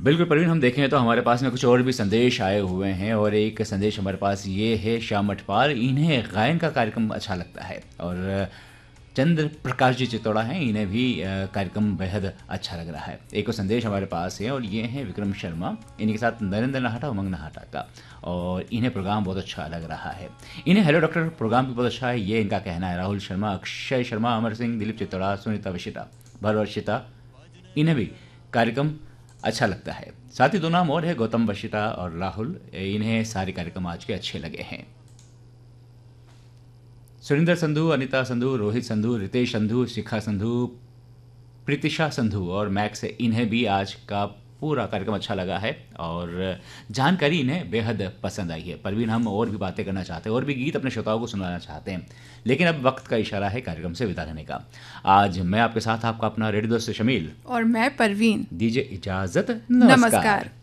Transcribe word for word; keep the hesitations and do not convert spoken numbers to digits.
बिल्कुल परवीन, हम देखें तो हमारे पास में कुछ और भी संदेश आए हुए हैं और एक संदेश हमारे पास ये है श्याम मठपाल, इन्हें गायन का कार्यक्रम अच्छा लगता है और चंद्र प्रकाश जी चितौड़ा हैं, इन्हें भी कार्यक्रम बेहद अच्छा लग रहा है। एक और संदेश हमारे पास है और ये है विक्रम शर्मा, इनके साथ नरेंद्र नाहटा उमंग नाहटा का, और इन्हें प्रोग्राम बहुत अच्छा लग रहा है। इन्हें हेलो डॉक्टर प्रोग्राम भी बहुत अच्छा है, ये इनका कहना है। राहुल शर्मा, अक्षय शर्मा, अमर सिंह, दिलीप चितौड़ा, सुनीता विशिता, भरवर्षिता, इन्हें भी कार्यक्रम अच्छा लगता है। साथ ही दो नाम और है, गौतम वशिता और राहुल, इन्हें सारे कार्यक्रम आज के अच्छे लगे हैं। सुरेंद्र संधू, अनिता संधू, रोहित संधू, रितेश संधू, शिखा संधू, प्रीतिशा संधू और मैक्स, इन्हें भी आज का पूरा कार्यक्रम अच्छा लगा है और जानकारी इन्हें बेहद पसंद आई है। परवीन, हम और भी बातें करना चाहते हैं और भी गीत अपने श्रोताओं को सुनाना चाहते हैं, लेकिन अब वक्त का इशारा है कार्यक्रम से विदा लेने का। आज मैं आपके साथ आपका अपना रेडियो दोस्त शमील और मैं परवीन, दीजिए इजाजत, नमस्कार, नमस्कार।